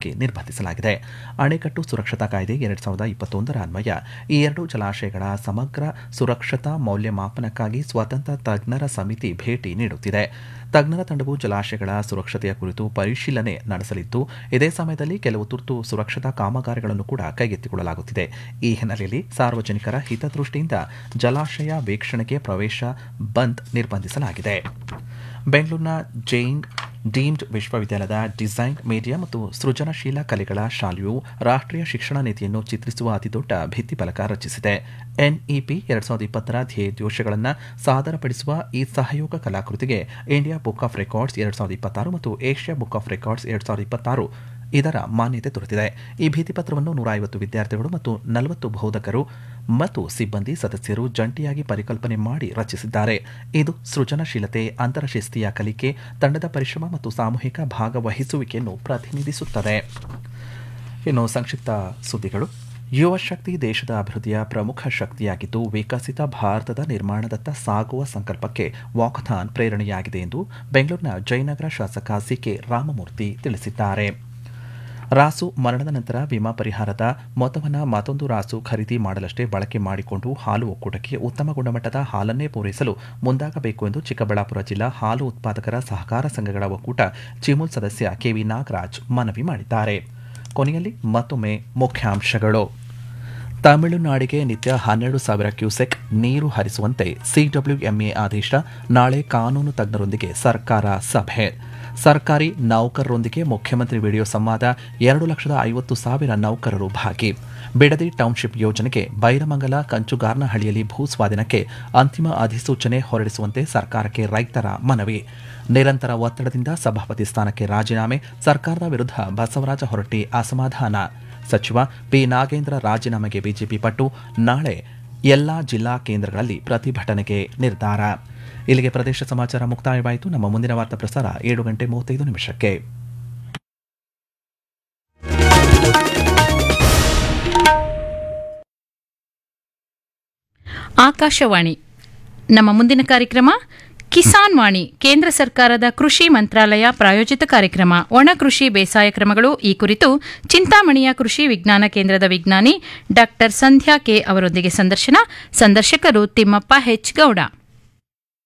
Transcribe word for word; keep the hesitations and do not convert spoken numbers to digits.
ಬಳಕೆಗೆ ನಿರ್ಬಂಧಿಸಲಾಗಿದೆ. ಅಣೆಕಟ್ಟು ಸುರಕ್ಷತಾ ಕಾಯ್ದೆ ಎರಡ್ ಸಾವಿರದ ಇಪ್ಪತ್ತೊಂದರ ಅನ್ವಯ ಈ ಎರಡು ಜಲಾಶಯಗಳ ಸಮಗ್ರ ಸುರಕ್ಷತಾ ಮೌಲ್ಯಮಾಪನಕ್ಕಾಗಿ ಸ್ವತಂತ್ರ ತಜ್ಞರ ಸಮಿತಿ ಭೇಟಿ ನೀಡುತ್ತಿದೆ. ತಜ್ಞರ ತಂಡವು ಜಲಾಶಯಗಳ ಸುರಕ್ಷತೆಯ ಕುರಿತು ಪರಿಶೀಲನೆ ನಡೆಸಲಿದ್ದು, ಇದೇ ಸಮಯದಲ್ಲಿ ಕೆಲವು ತುರ್ತು ಸುರಕ್ಷತಾ ಕಾಮಗಾರಿಗಳನ್ನು ಕೂಡ ಕೈಗೆತ್ತಿಕೊಳ್ಳಲಾಗುತ್ತಿದೆ. ಈ ಹಿನ್ನೆಲೆಯಲ್ಲಿ ಸಾರ್ವಜನಿಕರ ಹಿತದೃಷ್ಟಿಯಿಂದ ಜಲಾಶಯ ವೀಕ್ಷಣೆಗೆ ಪ್ರವೇಶ ಬಂದ್ ನಿರ್ಬಂಧಿಸಲಾಗಿದೆ. ಬೆಂಗಳೂರಿನ ಜೈನ್ ಡೀಮ್ಡ್ ವಿಶ್ವವಿದ್ಯಾಲಯದ ಡಿಸೈನ್, ಮೀಡಿಯಾ ಮತ್ತು ಸೃಜನಶೀಲ ಕಲೆಗಳ ಶಾಲೆಯು ರಾಷ್ಟ್ರೀಯ ಶಿಕ್ಷಣ ನೀತಿಯನ್ನು ಚಿತ್ರಿಸುವ ಅತಿದೊಡ್ಡ ಭಿತ್ತಿಫಲಕ ರಚಿಸಿದೆ. ಎನ್ಇಪಿ ಎರಡ್ ಸಾವಿರದ ಇಪ್ಪತ್ತರ ಧ್ಯೇಯೋದ್ದೇಶಗಳನ್ನು ಸಾದರಪಡಿಸುವ ಈ ಸಹಯೋಗ ಕಲಾಕೃತಿಗೆ ಇಂಡಿಯಾ ಬುಕ್ ಆಫ್ ರೆಕಾರ್ಡ್ಸ್ ಎರಡ್ ಸಾವಿರದ ಇಪ್ಪತ್ತಾರು ಮತ್ತು ಏಷ್ಯಾ ಬುಕ್ ಆಫ್ ರೆಕಾರ್ಡ್ಸ್ ಎರಡ್ ಸಾವಿರದ ಇಪ್ಪತ್ತಾರು ಇದರ ಮಾನ್ಯತೆ ದೊರೆತಿದೆ. ಈ ಭಿತ್ತಿಪತ್ರವನ್ನು ನೂರ ಐವತ್ತು ವಿದ್ಯಾರ್ಥಿಗಳು ಮತ್ತು ನಲವತ್ತು ಬೋಧಕರು ಮತ್ತು ಸಿಬ್ಬಂದಿ ಸದಸ್ಯರು ಜಂಟಿಯಾಗಿ ಪರಿಕಲ್ಪನೆ ಮಾಡಿ ರಚಿಸಿದ್ದಾರೆ. ಇದು ಸೃಜನಶೀಲತೆ, ಅಂತರಶಿಸ್ತೀಯ ಕಲಿಕೆ, ತಂಡದ ಪರಿಶ್ರಮ ಮತ್ತು ಸಾಮೂಹಿಕ ಭಾಗವಹಿಸುವಿಕೆಯನ್ನು ಪ್ರತಿನಿಧಿಸುತ್ತದೆ. ಇನ್ನು ಸಂಕ್ಷಿಪ್ತ ಸುದ್ದಿಗಳು. ಯುವ ಶಕ್ತಿ ದೇಶದ ಅಭಿವೃದ್ಧಿಯ ಪ್ರಮುಖ ಶಕ್ತಿಯಾಗಿದ್ದು, ವಿಕಸಿತ ಭಾರತದ ನಿರ್ಮಾಣದತ್ತ ಸಾಗುವ ಸಂಕಲ್ಪಕ್ಕೆ ವಾಕಥಾನ್ ಪ್ರೇರಣೆಯಾಗಿದೆ ಎಂದು ಬೆಂಗಳೂರಿನ ಜಯನಗರ ಶಾಸಕ ಸಿಕೆ ರಾಮಮೂರ್ತಿ ತಿಳಿಸಿದ್ದಾರೆ. ರಾಸು ಮರಣದ ನಂತರ ವಿಮಾ ಪರಿಹಾರದ ಮೊತ್ತವನ್ನು ಮತ್ತೊಂದು ರಾಸು ಖರೀದಿ ಮಾಡಲಷ್ಟೇ ಬಳಕೆ ಮಾಡಿಕೊಂಡು ಹಾಲು ಒಕ್ಕೂಟಕ್ಕೆ ಉತ್ತಮ ಗುಣಮಟ್ಟದ ಹಾಲನ್ನೇ ಪೂರೈಸಲು ಮುಂದಾಗಬೇಕು ಎಂದು ಚಿಕ್ಕಬಳ್ಳಾಪುರ ಜಿಲ್ಲಾ ಹಾಲು ಉತ್ಪಾದಕರ ಸಹಕಾರ ಸಂಘಗಳ ಒಕ್ಕೂಟ ಚಿಮುಲ್ ಸದಸ್ಯ ಕೆವಿ ನಾಗರಾಜ್ ಮನವಿ ಮಾಡಿದ್ದಾರೆ. ಕೊನೆಯಲ್ಲಿ ಮತ್ತೊಮ್ಮೆ ಮುಖ್ಯಾಂಶಗಳು. ತಮಿಳುನಾಡಿಗೆ ನಿತ್ಯ ಹನ್ನೆರಡು ಸಾವಿರ ಕ್ಯೂಸೆಕ್ ನೀರು ಹರಿಸುವಂತೆ ಸಿಡಬ್ಲ್ಯೂಎಂಎ ಆದೇಶ. ನಾಳೆ ಕಾನೂನು ತಜ್ಞರೊಂದಿಗೆ ಸರ್ಕಾರ ಸಭೆ. ಸರ್ಕಾರಿ ನೌಕರರೊಂದಿಗೆ ಮುಖ್ಯಮಂತ್ರಿ ವಿಡಿಯೋ ಸಂವಾದ. ಎರಡು ಲಕ್ಷದ ಐವತ್ತು ಸಾವಿರ ನೌಕರರು ಭಾಗಿ. ಬಿಡದಿ ಟೌನ್ಶಿಪ್ ಯೋಜನೆಗೆ ಬೈರಮಂಗಲ ಕಂಚುಗಾರ್ನಹಳ್ಳಿಯಲ್ಲಿ ಭೂ ಸ್ವಾಧೀನಕ್ಕೆ ಅಂತಿಮ ಅಧಿಸೂಚನೆ ಹೊರಡಿಸುವಂತೆ ಸರ್ಕಾರಕ್ಕೆ ರೈತರ ಮನವಿ. ನಿರಂತರ ಒತ್ತಡದಿಂದ ಸಭಾಪತಿ ಸ್ಥಾನಕ್ಕೆ ರಾಜೀನಾಮೆ. ಸರ್ಕಾರದ ವಿರುದ್ಧ ಬಸವರಾಜ ಹೊರಟ್ಟಿ ಅಸಮಾಧಾನ. ಸಚಿವ ಪಿ ನಾಗೇಂದ್ರ ರಾಜೀನಾಮೆಗೆ ಬಿಜೆಪಿ ಪಟ್ಟು. ನಾಳೆ ಎಲ್ಲಾ ಜಿಲ್ಲಾ ಕೇಂದ್ರಗಳಲ್ಲಿ ಪ್ರತಿಭಟನೆಗೆ ನಿರ್ಧಾರ. ಇಲ್ಲಿಗೆ ಪ್ರದೇಶ ಸಮಾಚಾರ ಮುಕ್ತಾಯವಾಯಿತು. ನಮ್ಮ ಮುಂದಿನ ವಾರ್ತಾ ಪ್ರಸಾರ ಏಳು ಗಂಟೆ ಮೂವತ್ತೈದು ನಿಮಿಷಕ್ಕೆ. ಆಕಾಶವಾಣಿ. ನಮ್ಮ ಮುಂದಿನ ಕಾರ್ಯಕ್ರಮ ಕಿಸಾನ್ ವಾಣಿ, ಕೇಂದ್ರ ಸರ್ಕಾರದ ಕೃಷಿ ಮಂತ್ರಾಲಯ ಪ್ರಾಯೋಜಿತ ಕಾರ್ಯಕ್ರಮ. ಒಣ ಕೃಷಿ ಬೇಸಾಯ ಕ್ರಮಗಳು ಈ ಕುರಿತು ಚಿಂತಾಮಣಿಯ ಕೃಷಿ ವಿಜ್ಞಾನ ಕೇಂದ್ರದ ವಿಜ್ಞಾನಿ ಡಾ ಸಂಧ್ಯಾ ಕೆ ಅವರೊಂದಿಗೆ ಸಂದರ್ಶನ. ಸಂದರ್ಶಕರು ತಿಮ್ಮಪ್ಪ ಹೆಚ್ ಗೌಡ.